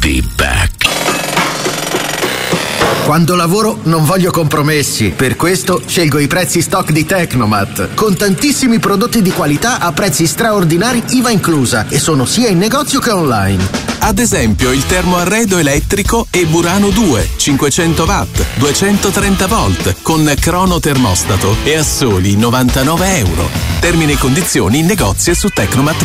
be back. Quando lavoro non voglio compromessi, per questo scelgo i prezzi stock di Tecnomat, con tantissimi prodotti di qualità a prezzi straordinari IVA inclusa, e sono sia in negozio che online. Ad esempio il termoarredo elettrico e Burano 2, 500 watt, 230 volt, con crono termostato e a soli €99. Termini e condizioni in negozio e su Tecnomat.